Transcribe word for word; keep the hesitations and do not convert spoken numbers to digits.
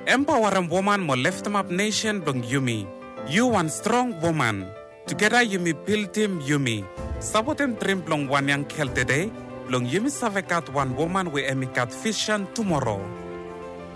Empowering woman mo lift them up nation dong Yumi. You one strong woman. Together Yumi build team Yumi. Sabotem dream long one young kel today. Long Yumi savekat one woman we emikat vision tomorrow.